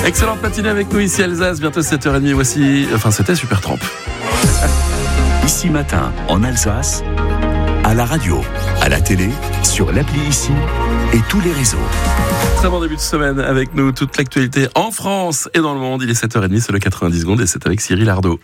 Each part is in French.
Excellente matinée avec nous ici Alsace, bientôt 7h30, c'était Super Tramp. Ici Matin, en Alsace, à la radio, à la télé, sur l'appli Ici et tous les réseaux. Très bon début de semaine avec nous, toute l'actualité en France et dans le monde. Il est 7h30, c'est le 90 secondes et c'est avec Cyril Ardo.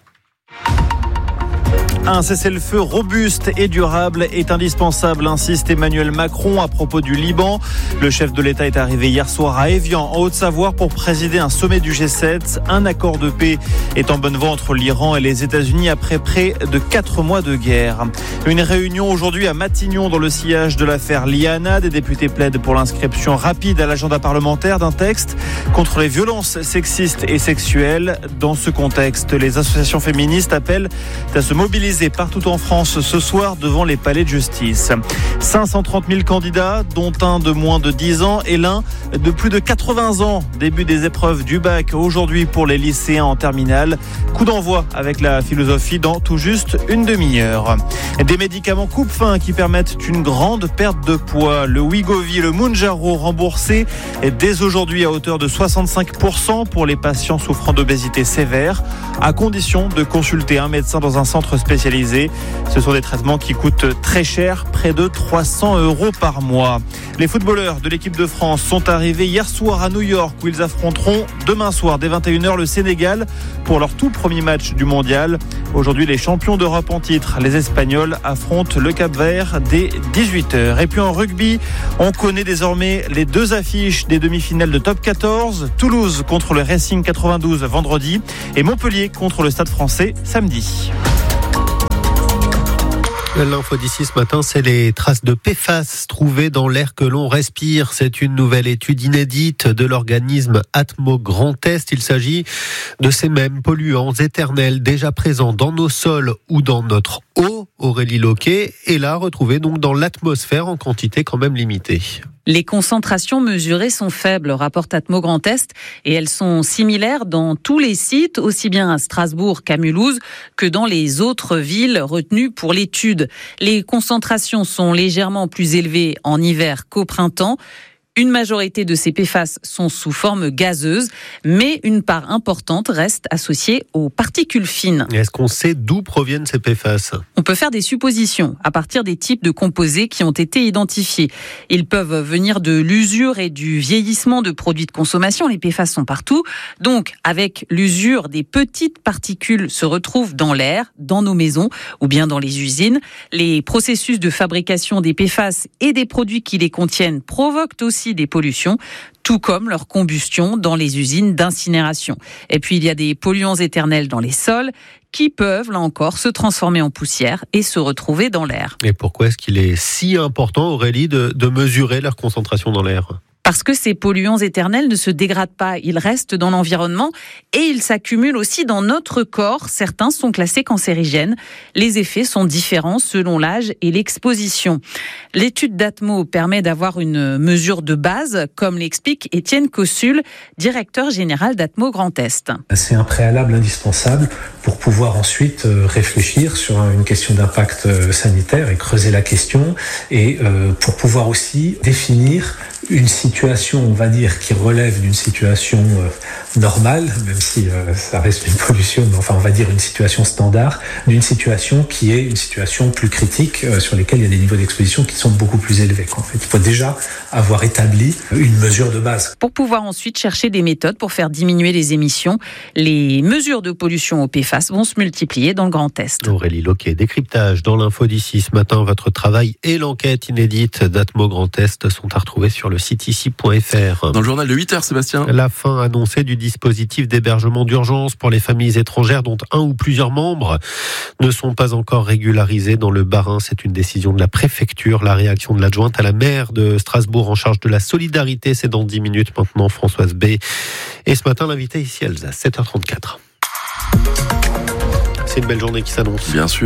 Un cessez-le-feu robuste et durable est indispensable, insiste Emmanuel Macron à propos du Liban. Le chef de l'État est arrivé hier soir à Évian, en Haute-Savoie, pour présider un sommet du G7. Un accord de paix est en bonne voie entre l'Iran et les États-Unis après près de 4 mois de guerre. Une réunion aujourd'hui à Matignon dans le sillage de l'affaire Liana. Des députés plaident pour l'inscription rapide à l'agenda parlementaire d'un texte contre les violences sexistes et sexuelles. Dans ce contexte, les associations féministes appellent à se mobiliser partout en France ce soir devant les palais de justice. 530 000 candidats, dont un de moins de 10 ans et l'un de plus de 80 ans. Début des épreuves du bac aujourd'hui pour les lycéens en terminale. Coup d'envoi avec la philosophie dans tout juste une demi-heure. Des médicaments coupe-faim qui permettent une grande perte de poids. Le Wegovy, le Mounjaro remboursé dès aujourd'hui à hauteur de 65% pour les patients souffrant d'obésité sévère, à condition de consulter un médecin dans un centre spécialisé. Ce sont des traitements qui coûtent très cher, près de 300 € par mois. Les footballeurs de l'équipe de France sont arrivés hier soir à New York où ils affronteront demain soir dès 21h le Sénégal pour leur tout premier match du mondial. Aujourd'hui, les champions d'Europe en titre, les Espagnols, affrontent le Cap-Vert dès 18h. Et puis en rugby, on connaît désormais les deux affiches des demi-finales de Top 14. Toulouse contre le Racing 92 vendredi et Montpellier contre le Stade Français samedi. L'info d'ici ce matin, c'est les traces de PFAS trouvées dans l'air que l'on respire. C'est une nouvelle étude inédite de l'organisme Atmo Grand Est. Il s'agit de ces mêmes polluants éternels déjà présents dans nos sols ou dans notre eau, Aurélie Loquet, et là retrouvés donc dans l'atmosphère en quantité quand même limitée. Les concentrations mesurées sont faibles, rapporte Atmo Grand Est, et elles sont similaires dans tous les sites, aussi bien à Strasbourg qu'à Mulhouse, que dans les autres villes retenues pour l'étude. Les concentrations sont légèrement plus élevées en hiver qu'au printemps. Une majorité de ces PFAS sont sous forme gazeuse, mais une part importante reste associée aux particules fines. Est-ce qu'on sait d'où proviennent ces PFAS ? On peut faire des suppositions à partir des types de composés qui ont été identifiés. Ils peuvent venir de l'usure et du vieillissement de produits de consommation. Les PFAS sont partout. Donc, avec l'usure, des petites particules se retrouvent dans l'air, dans nos maisons ou bien dans les usines. Les processus de fabrication des PFAS et des produits qui les contiennent provoquent aussi des pollutions, tout comme leur combustion dans les usines d'incinération. Et puis il y a des polluants éternels dans les sols qui peuvent, là encore, se transformer en poussière et se retrouver dans l'air. Et pourquoi est-ce qu'il est si important, Aurélie, de mesurer leur concentration dans l'air ? Parce que ces polluants éternels ne se dégradent pas, ils restent dans l'environnement et ils s'accumulent aussi dans notre corps. Certains sont classés cancérigènes. Les effets sont différents selon l'âge et l'exposition. L'étude d'Atmo permet d'avoir une mesure de base, comme l'explique Étienne Cossul, directeur général d'Atmo Grand Est. C'est un préalable indispensable pour pouvoir ensuite réfléchir sur une question d'impact sanitaire et creuser la question et pour pouvoir aussi définir une situation, on va dire, qui relève d'une situation normale, même si ça reste une pollution, mais enfin on va dire une situation standard, d'une situation qui est une situation plus critique, sur lesquelles il y a des niveaux d'exposition qui sont beaucoup plus élevés. En fait, il faut déjà avoir établi une mesure de base. Pour pouvoir ensuite chercher des méthodes pour faire diminuer les émissions, les mesures de pollution au PFAS vont se multiplier dans le Grand Est. Aurélie Loquet, décryptage dans l'info d'ici ce matin. Votre travail et l'enquête inédite d'Atmo Grand Est sont à retrouver sur le site ici.fr. Dans le journal de 8h, Sébastien. La fin annoncée du dispositif d'hébergement d'urgence pour les familles étrangères dont un ou plusieurs membres ne sont pas encore régularisés dans le Bas-Rhin. C'est une décision de la préfecture. La réaction de l'adjointe à la maire de Strasbourg en charge de la solidarité, c'est dans 10 minutes maintenant, Françoise B. Et ce matin, l'invité ici, Alsace, 7h34. C'est une belle journée qui s'annonce. Bien sûr.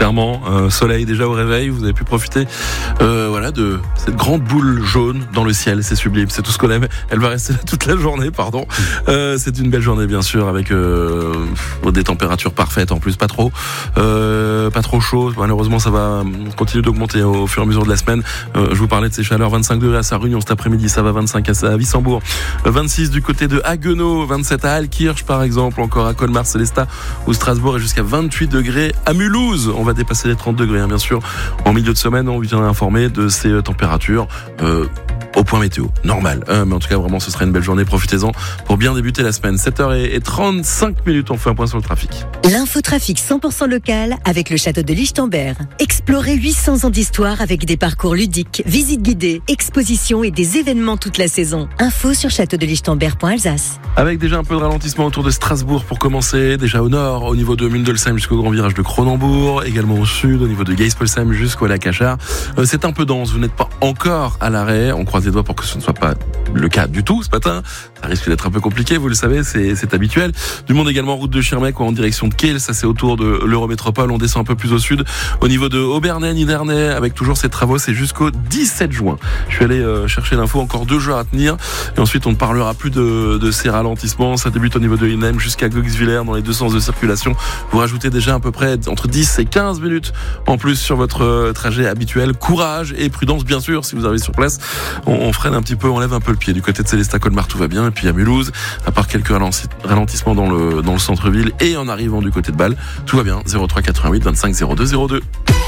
clairement. Soleil déjà au réveil, vous avez pu profiter de cette grande boule jaune dans le ciel, c'est sublime, c'est tout ce qu'on aime. Elle va rester là toute la journée, pardon. C'est une belle journée bien sûr, avec des températures parfaites en plus, pas trop chaud. Malheureusement ça va continuer d'augmenter au fur et à mesure de la semaine. Je vous parlais de ces chaleurs, 25 degrés à Sarre-Union cet après-midi, ça va 25 à Wissembourg, 26 du côté de Haguenau, 27 à Altkirch par exemple, encore à Colmar, Célestat ou Strasbourg, et jusqu'à 28 degrés à Mulhouse. On va dépasser les 30 degrés bien sûr. En milieu de semaine, on vient informer de ces températures au point météo, normal. Mais en tout cas, vraiment, ce sera une belle journée. Profitez-en pour bien débuter la semaine. 7h35, on fait un point sur le trafic. L'infotrafic 100% local avec le château de Lichtenberg. Explorez 800 ans d'histoire avec des parcours ludiques, visites guidées, expositions et des événements toute la saison. Info sur châteaudelichtenberg.alsace. Avec déjà un peu de ralentissement autour de Strasbourg pour commencer. Déjà au nord, au niveau de Mundelsheim jusqu'au grand virage de Cronenbourg. Également au sud, au niveau de Geispolsheim jusqu'au lac Achard. C'est un peu dense. Vous n'êtes pas encore à l'arrêt. On croise les doigts pour que ce ne soit pas le cas du tout ce matin. Ça risque d'être un peu compliqué, vous le savez, c'est habituel. Du monde également, route de Schirmeck ou en direction de Kiel, ça c'est autour de l'Eurométropole. On descend un peu plus au sud, au niveau de Obernai, Nidernais, avec toujours ces travaux, c'est jusqu'au 17 juin. Je suis allé chercher l'info, encore 2 jours à tenir. Et ensuite, on ne parlera plus de ces ralentissements. Ça débute au niveau de Hinem jusqu'à Goxwiller dans les deux sens de circulation. Vous rajoutez déjà à peu près entre 10 et 15 minutes en plus sur votre trajet habituel. Courage et prudence, bien sûr, si vous arrivez sur place. On freine un petit peu, on lève un peu le pied. Du côté de Célestat, Colmar, tout va bien. Et puis à Mulhouse, à part quelques ralentissements dans le centre-ville et en arrivant du côté de Bâle, tout va bien. 03 88 25 02 02.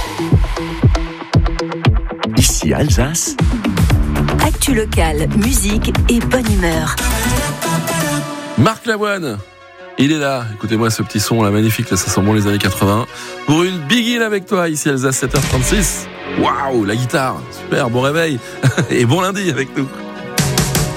Ici Alsace. Actu locale, musique et bonne humeur. Marc Lavoine, il est là. Écoutez-moi ce petit son là, magnifique, là, ça sent bon les années 80. Pour une Big Hill avec toi, ici Alsace, 7h36. Waouh, la guitare, super, bon réveil et bon lundi avec nous.